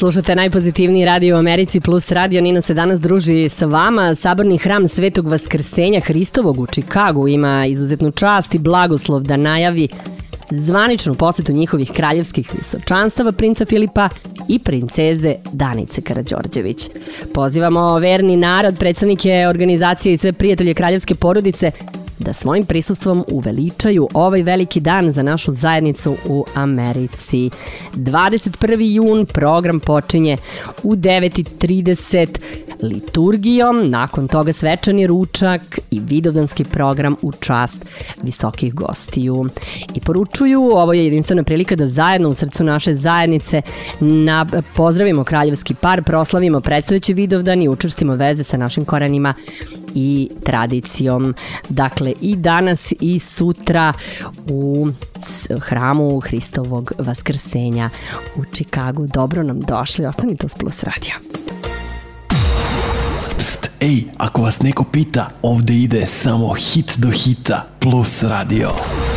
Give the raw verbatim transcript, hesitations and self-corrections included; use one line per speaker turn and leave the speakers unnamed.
Slušate najpozitivniji radio u Americi plus radio. Nina se danas druži sa vama. Saborni hram Svetog Vaskrsenja Hristovog u Čikagu ima izuzetnu čast i blagoslov da najavi zvaničnu posetu njihovih kraljevskih visočanstava, princa Filipa i princeze Danice Karađorđević. Pozivamo verni narod, predstavnike organizacije i sve prijatelje kraljevske porodice da svojim prisustvom uveličaju ovaj veliki dan za našu zajednicu u Americi. dvadeset prvi jun program počinje u devet i trideset liturgijom, nakon toga svečani ručak i vidovdanski program u čast visokih gostiju. I poručuju, ovo je jedinstvena prilika da zajedno u srcu naše zajednice na, pozdravimo kraljevski par, proslavimo predstojeći vidovdan i učvrstimo veze sa našim korenima i tradicijom. Dakle, i danas i sutra u hramu Hristovog Vaskrsenja u Čikagu. Dobro nam došli, ostanite uz Plus Radio.
Pst, ej, ako vas neko pita, ovde ide samo hit do hita Plus Radio.